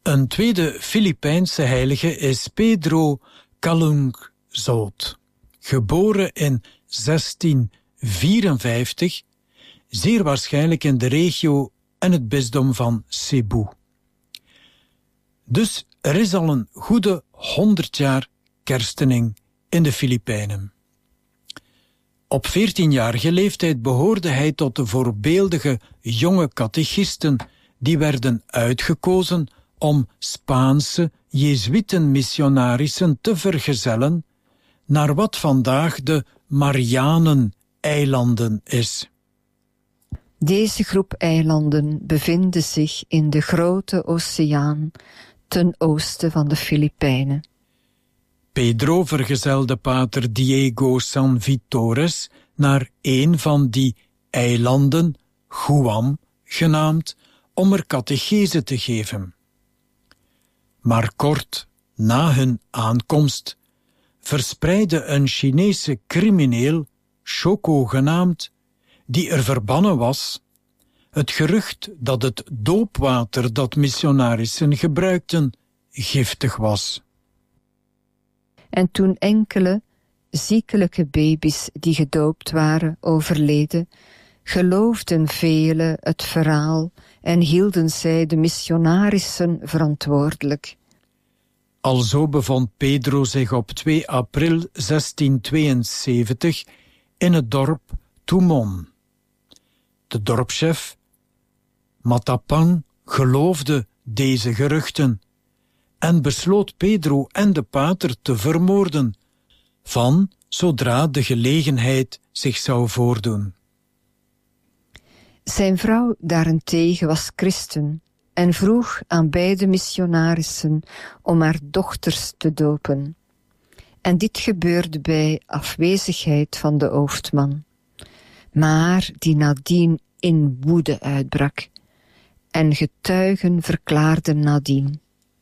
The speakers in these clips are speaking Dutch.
Een tweede Filipijnse heilige is Pedro Calungsod, geboren in 1654, zeer waarschijnlijk in de regio en het bisdom van Cebu. Dus er is al een goede 100 jaar kerstening in de Filipijnen. Op 14-jarige leeftijd behoorde hij tot de voorbeeldige jonge catechisten die werden uitgekozen om Spaanse Jezuïten-missionarissen te vergezellen naar wat vandaag de Marianen-eilanden is. Deze groep eilanden bevinden zich in de grote oceaan ten oosten van de Filipijnen. Pedro vergezelde pater Diego San Vitores naar een van die eilanden, Guam genaamd, om er catechese te geven. Maar kort na hun aankomst verspreidde een Chinese crimineel, Choco genaamd, die er verbannen was, het gerucht dat het doopwater dat missionarissen gebruikten giftig was. En toen enkele ziekelijke baby's die gedoopt waren overleden, geloofden velen het verhaal en hielden zij de missionarissen verantwoordelijk. Alzo bevond Pedro zich op 2 april 1672 in het dorp Tumon. De dorpschef, Matapang, geloofde deze geruchten en besloot Pedro en de pater te vermoorden, zodra de gelegenheid zich zou voordoen. Zijn vrouw daarentegen was christen en vroeg aan beide missionarissen om haar dochters te dopen. En dit gebeurde bij afwezigheid van de hoofdman, maar die nadien in woede uitbrak, en getuigen verklaarden nadien.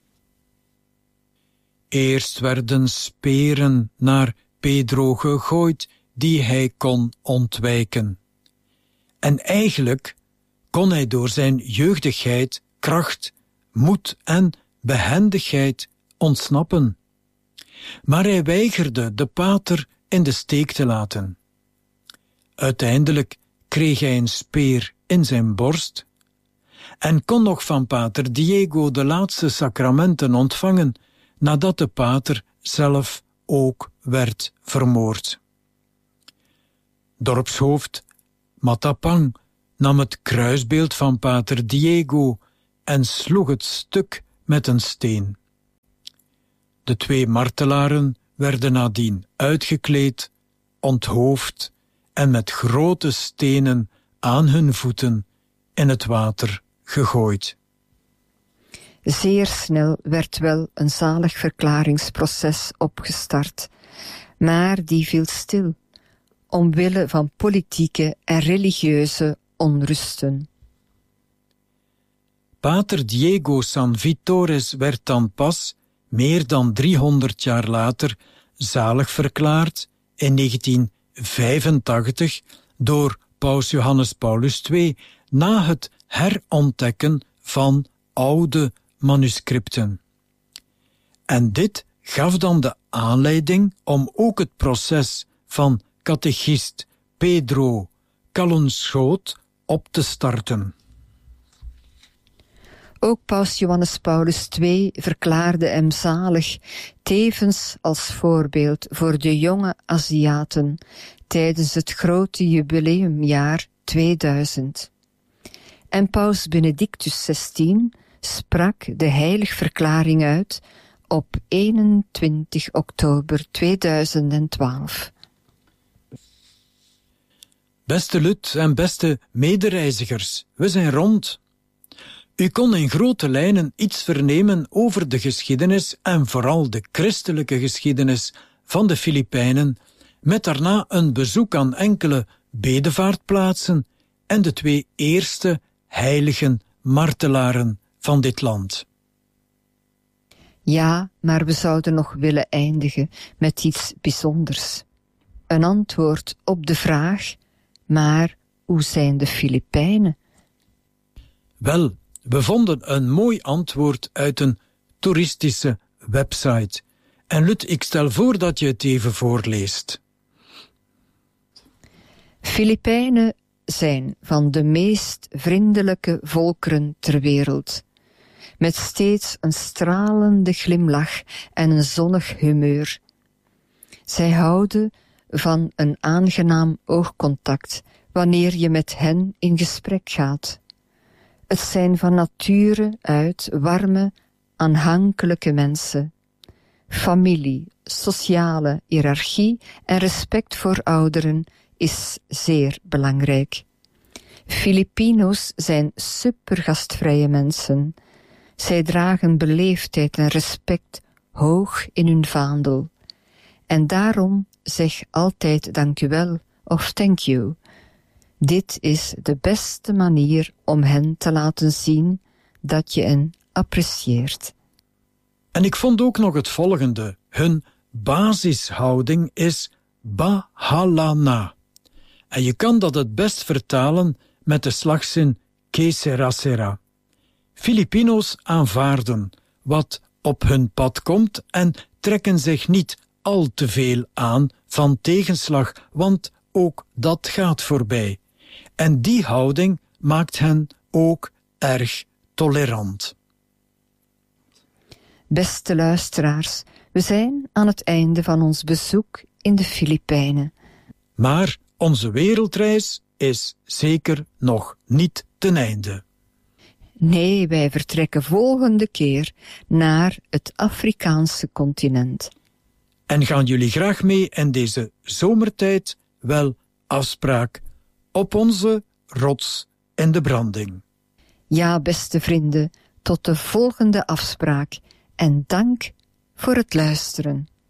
Eerst werden speren naar Pedro gegooid die hij kon ontwijken. En eigenlijk kon hij door zijn jeugdigheid, kracht, moed en behendigheid ontsnappen. Maar hij weigerde de pater in de steek te laten. Uiteindelijk kreeg hij een speer in zijn borst en kon nog van pater Diego de laatste sacramenten ontvangen nadat de pater zelf ook werd vermoord. Dorpshoofd Matapang nam het kruisbeeld van pater Diego en sloeg het stuk met een steen. De 2 martelaren werden nadien uitgekleed, onthoofd en met grote stenen aan hun voeten in het water gegooid. Zeer snel werd wel een zaligverklaringsproces opgestart, maar die viel stil, omwille van politieke en religieuze onrusten. Pater Diego San Vitores werd dan pas, meer dan 300 jaar later, zalig verklaard in 1985 door Paus Johannes Paulus II na het herontdekken van oude manuscripten. En dit gaf dan de aanleiding om ook het proces van catechist Pedro Calungsod op te starten. Ook paus Johannes Paulus II verklaarde hem zalig, tevens als voorbeeld voor de jonge Aziaten tijdens het grote jubileumjaar 2000. En paus Benedictus XVI sprak de heiligverklaring uit op 21 oktober 2012. Beste Lut en beste medereizigers, we zijn rond. U kon in grote lijnen iets vernemen over de geschiedenis en vooral de christelijke geschiedenis van de Filipijnen, met daarna een bezoek aan enkele bedevaartplaatsen en de 2 eerste heilige martelaren van dit land. Ja, maar we zouden nog willen eindigen met iets bijzonders. Een antwoord op de vraag, maar hoe zijn de Filipijnen? Wel, We vonden een mooi antwoord uit een toeristische website. En Lut, ik stel voor dat je het even voorleest. Filipijnen zijn van de meest vriendelijke volkeren ter wereld, met steeds een stralende glimlach en een zonnig humeur. Zij houden van een aangenaam oogcontact wanneer je met hen in gesprek gaat. Het zijn van nature uit warme, aanhankelijke mensen. Familie, sociale hiërarchie en respect voor ouderen is zeer belangrijk. Filipino's zijn supergastvrije mensen. Zij dragen beleefdheid en respect hoog in hun vaandel. En daarom zeg altijd dank u wel of thank you. Dit is de beste manier om hen te laten zien dat je hen apprecieert. En ik vond ook nog het volgende. Hun basishouding is bahalana. En je kan dat het best vertalen met de slagzin que sera sera. Filipino's aanvaarden wat op hun pad komt en trekken zich niet al te veel aan van tegenslag, want ook dat gaat voorbij. En die houding maakt hen ook erg tolerant. Beste luisteraars, we zijn aan het einde van ons bezoek in de Filipijnen. Maar onze wereldreis is zeker nog niet ten einde. Nee, wij vertrekken volgende keer naar het Afrikaanse continent. En gaan jullie graag mee in deze zomertijd? Wel, afspraak op onze rots in de branding. Ja, beste vrienden, tot de volgende afspraak en dank voor het luisteren.